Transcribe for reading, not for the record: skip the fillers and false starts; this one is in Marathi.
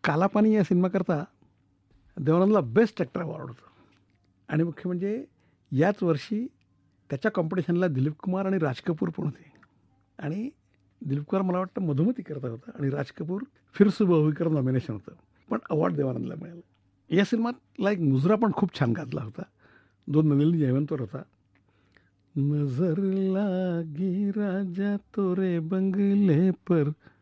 कालापानी या सिनेमाकरता देवानंदला बेस्ट ॲक्टर अवॉर्ड होतं. आणि मुख्य म्हणजे याच वर्षी त्याच्या कॉम्पिटिशनला दिलीप कुमार आणि राज कपूर पण होते. आणि दिलीप कुमार मला वाटतं मधुमती करता होता आणि राज कपूर फिर सुबह हुईकर नॉमिनेशन होतं. पण अवॉर्ड देवानंदला मिळालं. या सिनेमातला एक मुजरा पण खूप छान गाजला होता. 2 नलिनी जयवंतवर होता. नजर लागी राजा तोरे बंगले पर